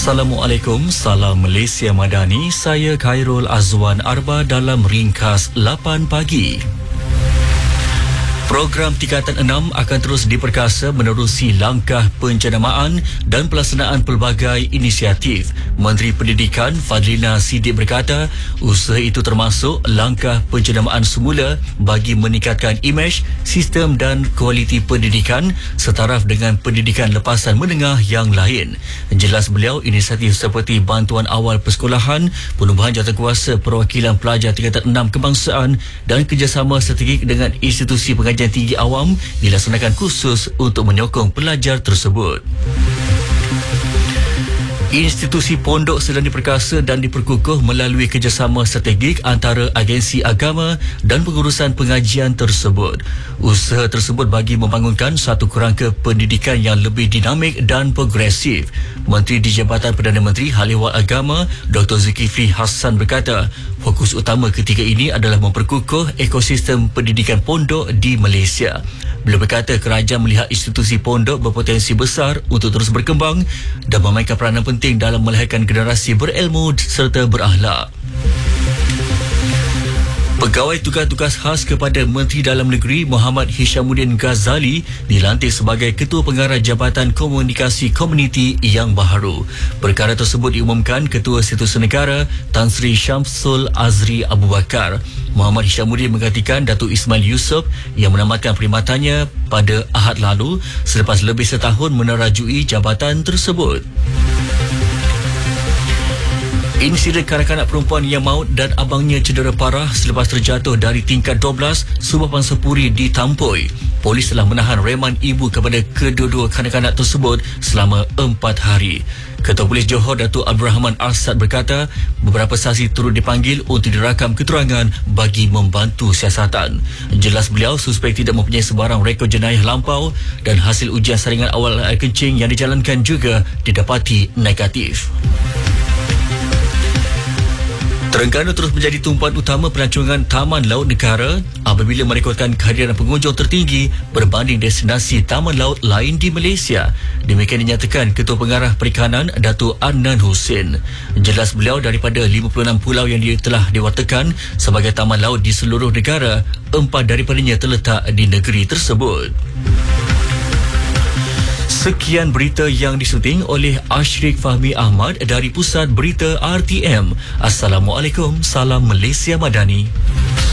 Assalamualaikum, salam Malaysia Madani. Saya Khairul Azwan Arba dalam ringkas 8 pagi. Program Tingkatan 6 akan terus diperkasa menerusi langkah pencenamaan dan pelaksanaan pelbagai inisiatif. Menteri Pendidikan Fadlina Siddiq berkata, usaha itu termasuk langkah pencenamaan semula bagi meningkatkan imej, sistem dan kualiti pendidikan setaraf dengan pendidikan lepasan menengah yang lain. Jelas beliau, inisiatif seperti bantuan awal persekolahan, penumbuhan jawatankuasa perwakilan pelajar Tingkatan 6 kebangsaan dan kerjasama strategik dengan institusi pengajian tinggi awam dilaksanakan khusus untuk menyokong pelajar tersebut. Institusi pondok sedang diperkasa dan diperkukuh melalui kerjasama strategik antara agensi agama dan pengurusan pengajian tersebut. Usaha tersebut bagi membangunkan satu kerangka pendidikan yang lebih dinamik dan progresif. Menteri di Jabatan Perdana Menteri Hal Ehwal Agama Dr. Zulkifli Hassan berkata, fokus utama ketika ini adalah memperkukuh ekosistem pendidikan pondok di Malaysia. Beliau berkata kerajaan melihat institusi pondok berpotensi besar untuk terus berkembang dan memainkan peranan penting dalam melahirkan generasi berilmu serta berakhlak. Pegawai tugas-tugas khas kepada Menteri Dalam Negeri Muhammad Hishamuddin Ghazali dilantik sebagai Ketua Pengarah Jabatan Komunikasi Komuniti yang baharu. Perkara tersebut diumumkan Ketua Setiausaha Negara Tan Sri Syamsul Azri Abu Bakar. Muhammad Hishamuddin menggantikan Datuk Ismail Yusof yang menamatkan perkhidmatannya pada Ahad lalu selepas lebih setahun menerajui jabatan tersebut. Insiden kanak-kanak perempuan yang maut dan abangnya cedera parah selepas terjatuh dari tingkat 12 Subang Pansapuri di Tampoi. Polis telah menahan reman ibu kepada kedua-dua kanak-kanak tersebut selama 4 hari. Ketua Polis Johor Datuk Abdul Rahman Arsad berkata, beberapa saksi turut dipanggil untuk dirakam keterangan bagi membantu siasatan. Jelas beliau, suspek tidak mempunyai sebarang rekod jenayah lampau dan hasil ujian saringan awal air kencing yang dijalankan juga didapati negatif. Terengganu terus menjadi tumpuan utama pelancongan Taman Laut Negara apabila merekodkan kehadiran pengunjung tertinggi berbanding destinasi taman laut lain di Malaysia. Demikian dinyatakan Ketua Pengarah Perikanan Datuk Adnan Hussein. Jelas beliau, daripada 56 pulau yang telah diwartakan sebagai taman laut di seluruh negara, 4 daripadanya terletak di negeri tersebut. Sekian berita yang disunting oleh Ashrik Fahmi Ahmad dari Pusat Berita RTM. Assalamualaikum, salam Malaysia Madani.